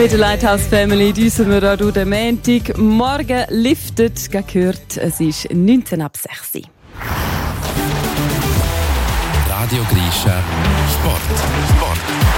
Mit der Lighthouse Family düsen wir auch durch den Montag. Morgen liftet, gehört, es ist 19 ab 6. Radio Grisha Sport.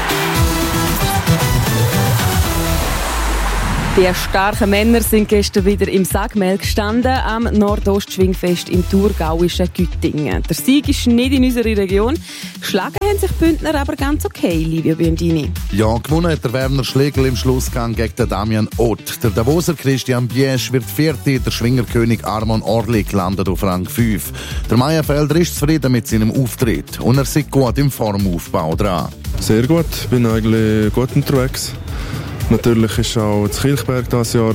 Die starken Männer sind gestern wieder im Sagmel gestanden am Nordostschwingfest im thurgauischen Güttingen. Der Sieg ist nicht in unserer Region. Geschlagen haben sich die Bündner aber ganz okay, Livio Biondini. Ja, gewonnen hat der Werner Schlegel im Schlussgang gegen den Damian Ott. Der Davoser Christian Biesch wird Vierte, der Schwingerkönig Armon Orlik landet auf Rang 5. Der Meierfelder ist zufrieden mit seinem Auftritt und er sieht gut im Formaufbau dran. Sehr gut, bin eigentlich gut unterwegs. Natürlich ist auch das Kilchberg dieses Jahr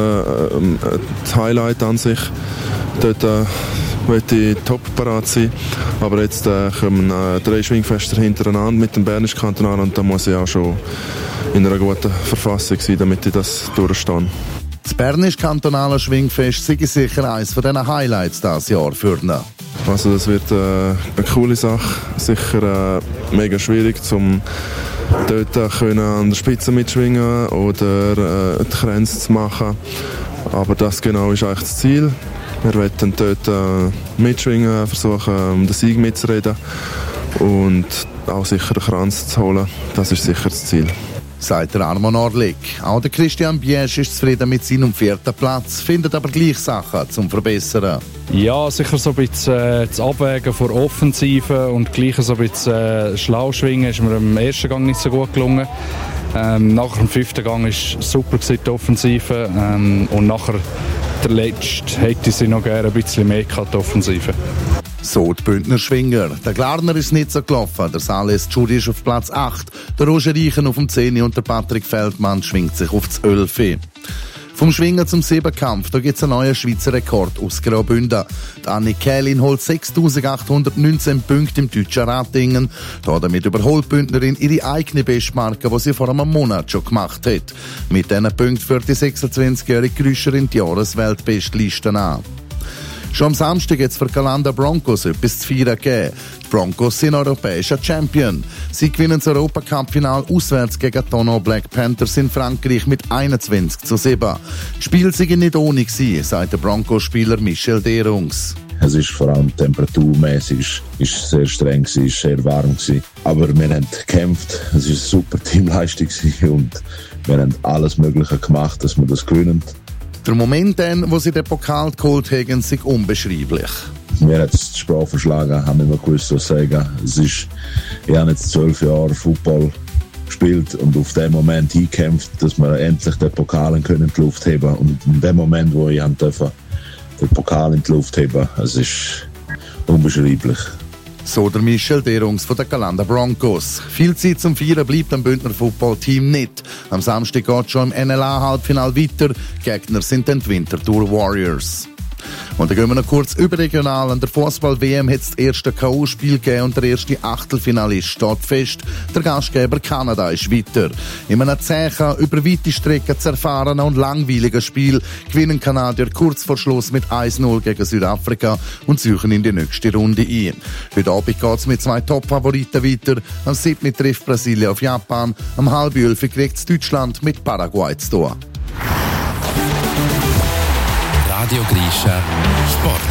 das Highlight an sich. Dort möchte ich top parat sein. Aber jetzt kommen 3 Schwingfester hintereinander mit dem Bernischen Kantonal und da muss ich auch schon in einer guten Verfassung sein, damit ich das durchstehe. Das Bernisch-Kantonale Schwingfest sei sicher eines von diesen Highlights dieses Jahr für ihn. Also das wird eine coole Sache. Sicher mega schwierig, um dort können an der Spitze mitschwingen oder die Grenze zu machen. Aber das genau ist eigentlich das Ziel. Wir wollen dort mitschwingen, versuchen um den Sieg mitzureden und auch sicher den Kranz zu holen. Das ist sicher das Ziel. Sagt der Armon Orlik. Auch der Christian Biesch ist zufrieden mit seinem 4. Platz, findet aber gleich Sachen zum Verbessern. Ja, sicher so ein bisschen das Abwägen von Offensive und gleich so ein bisschen schlau schwingen ist mir im ersten Gang nicht so gut gelungen. Nachher im 5. Gang war super die Offensive und nachher der letzte hätte sie noch gerne ein bisschen mehr gehabt, die Offensive. So die Bündner Schwinger. Der Glarner ist nicht so gelaufen. Der Sales Tschudi ist auf Platz 8. Der Roger Reichen auf dem 10. und der Patrick Feldmann schwingt sich auf das 11. Vom Schwingen zum Siebenkampf, da gibt es einen neuen Schweizer Rekord aus Graubünden. Die Anni Kählin holt 6'819 Punkte im deutschen Ratingen. Damit überholt die Bündnerin ihre eigene Bestmarke, die sie vor einem Monat schon gemacht hat. Mit diesen Punkten führt die 26-jährige Grüscherin die Jahresweltbestliste an. Schon am Samstag hat es für Galanda Broncos etwas zu feiern gegeben. Die Broncos sind europäischer Champion. Sie gewinnen das Europacup-Final auswärts gegen Tono Black Panthers in Frankreich mit 21:7. Das Spiel sei nicht ohne gewesen, sagt der Broncos-Spieler Michel Derungs. Es ist vor allem temperaturmäßig ist sehr streng gewesen, ist sehr warm gewesen. Aber wir haben gekämpft. Es ist eine super Teamleistung gewesen und wir haben alles Mögliche gemacht, dass wir das gewinnen. Der Moment dann, wo sie den Pokal geholt haben, ist unbeschreiblich. Mir hat es die Sprache verschlagen, haben nicht mehr gewusst, was sagen. Ich habe jetzt 12 Jahre Football gespielt und auf den Moment hingekämpft, dass wir endlich den Pokal in die Luft heben. Und in dem Moment, wo ich den Pokal in die Luft heben, es ist unbeschreiblich. So der Michel Derungs von den Galanda Broncos. Viel Zeit zum Feiern bleibt am Bündner Footballteam nicht. Am Samstag geht schon im NLA-Halbfinale weiter. Gegner sind dann die Winterthur Warriors. Und dann gehen wir noch kurz überregional. An der Fußball-WM hat es das erste K.O.-Spiel gegeben und der erste Achtelfinalist steht fest. Der Gastgeber Kanada ist weiter. In einem zähen, über weite Strecken zu erfahrenen und langweiligen Spiel gewinnen Kanadier kurz vor Schluss mit 1:0 gegen Südafrika und suchen in die nächste Runde ein. Heute Abend geht es mit 2 Top-Favoriten weiter. Am 7. trifft Brasilien auf Japan. Am 10:30 kriegt Deutschland mit Paraguay zu tun. Radio Grisha Sport.